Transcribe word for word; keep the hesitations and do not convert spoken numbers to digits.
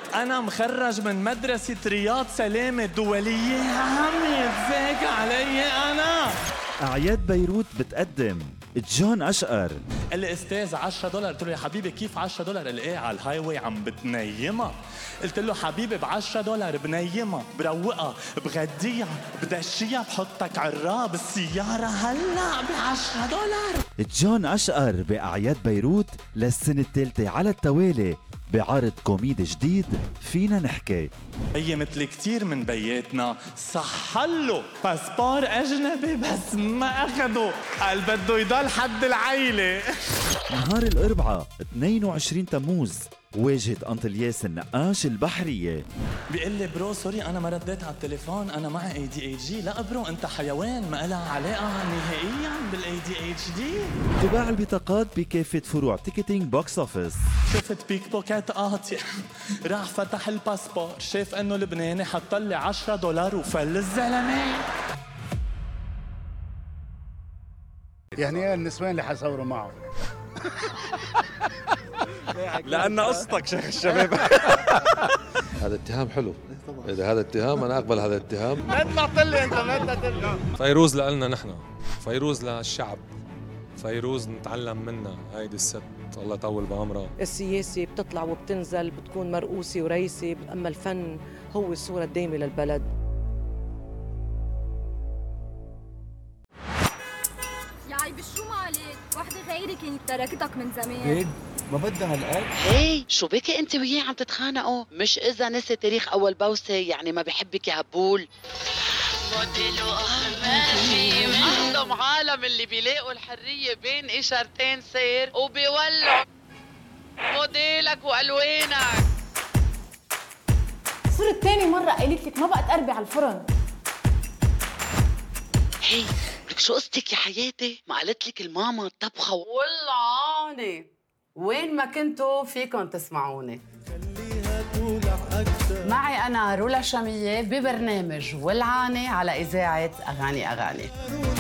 أنا مخرج من مدرسة رياض سلامة الدولية، عم يتزاك علي أنا. أعياد بيروت بتقدم جون أشقر. قال لي استاذ عشرة دولار، قلت له يا حبيبي كيف عشرة دولار؟ قال لي ايه على الهاي واي عم بتنيمها. قلت له حبيبي ب عشرة دولار بنيمها بروقها بغديها بدشيها بحطك عراب السيارة هلا ب عشرة دولار. جون أشقر بأعياد بيروت للسنة الثالثة على التوالي بعرض كوميدي جديد فينا نحكي. هي مثل كتير من بياتنا صحله باسبور أجنبي بس ما أخده، قال بده يضل حد العيلة. نهار الأربعاء اثنين وعشرين تموز واجهة أنطلياس النقاش البحرية. بيقول لي برو سوري أنا ما رديت على التليفون، أنا مع اي دي اتش دي. لا برو أنت حيوان ما لها علاقة نهائيا بالاي دي اتش دي. تباع البطاقات بكافة فروع تيكتينج بوكس اوفيس. شفت بيك بوكيت قاطع راح فتح الباسبور شاف انه لبناني حط لي عشرة دولار وفل الزلمه. يعني ايه النسوان اللي حصوروا معه؟ لأن قصتك شيخ الشباب. هذا اتهام حلو، إذا هذا اتهام أنا أقبل هذا الاتهام. ما طلعت لي أنت ما طلعت لي. فيروز لنا نحن، فيروز للشعب، فيروز نتعلم منها. هيدي الست الله يطول بعمرها. السياسة بتطلع وبتنزل بتكون مرؤوسة ورئيسة، أما الفن هو الصورة الدايمة للبلد. يا عيب شو ما عليك، وحدة غيري كانت تركتك من زمان. ايه ما بدها هالقد؟ ايه شو بكي انت وياه عم تتخانقوا؟ مش اذا نسي تاريخ اول بوسه يعني ما بحبك يا هبول. موديلو ما في منهم عالم اللي بيلاقوا الحريه بين اشارتين سير وبيولعوا موديلك والوانك. صرت تاني مرة قالت لك ما بقى تقربي على الفرن. هي لك شو قصتك يا حياتي؟ ما قالت لك الماما الطبخه والله وين ما كنتوا فيكن تسمعوني. معي أنا رولا شامية ببرنامج ولعانة على إذاعة أغاني أغاني.